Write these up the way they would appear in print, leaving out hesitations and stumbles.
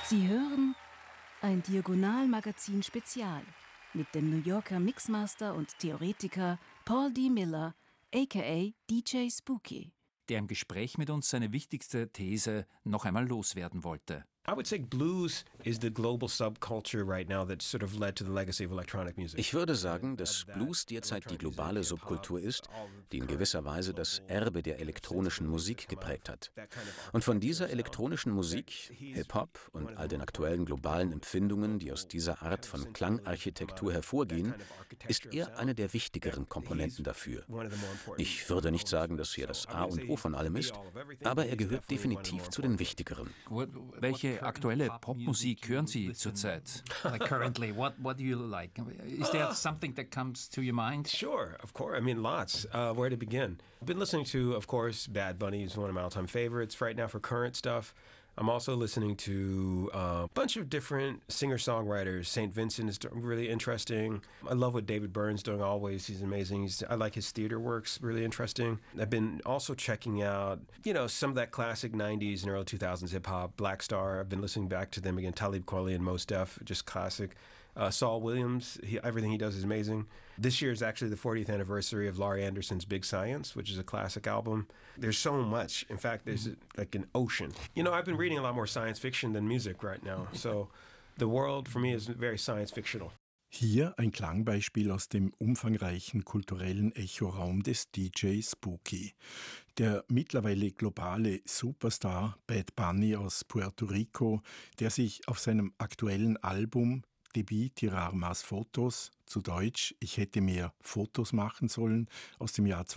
Sie hören ein Diagonal-Magazin Spezial mit dem New Yorker Mixmaster und Theoretiker Paul D. Miller, a.k.a. DJ Spooky, der im Gespräch mit uns seine wichtigste These noch einmal loswerden wollte. I would say blues is the global subculture right now that sort of led to the legacy of electronic music. Ich würde sagen, dass Blues derzeit die globale Subkultur ist, die in gewisser Weise das Erbe der elektronischen Musik geprägt hat. Und von dieser elektronischen Musik, Hip-Hop und all den aktuellen globalen Empfindungen, die aus dieser Art von Klangarchitektur hervorgehen, ist er eine der wichtigeren Komponenten dafür. Ich würde nicht sagen, dass er das A und O von allem ist, aber er gehört definitiv zu den wichtigeren. Welche aktuelle Popmusik hören Sie zurzeit? Like currently, what do you like? Is there something that comes to your mind? Sure, of course. I mean, lots. Where to begin? I've been listening to, of course, Bad Bunny is one of my all-time favorites right now for current stuff. I'm also listening to a bunch of different singer-songwriters. St. Vincent is really interesting. I love what David Byrne's doing always. He's amazing. I like his theater works, really interesting. I've been also checking out, some of that classic 90s and early 2000s hip-hop, Black Star. I've been listening back to them again. Talib Kweli and Mos Def, just classic. Saul Williams, everything he does is amazing. This year is actually the 40th anniversary of Laurie Anderson's Big Science, which is a classic album. There's so much. In fact, there's like an ocean. I've been reading a lot more science fiction than music right now. So the world for me is very science fictional. Hier ein Klangbeispiel aus dem umfangreichen kulturellen Echoraum des DJ Spooky. Der mittlerweile globale Superstar Bad Bunny aus Puerto Rico, der sich auf seinem aktuellen Album Debí tirar más fotos, zu Deutsch, ich hätte mehr Fotos machen sollen, aus dem Jahr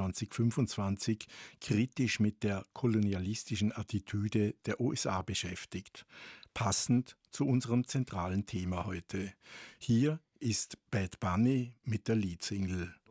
2025, kritisch mit der kolonialistischen Attitüde der USA beschäftigt. Passend zu unserem zentralen Thema heute. Hier ist Bad Bunny mit der Leadsingle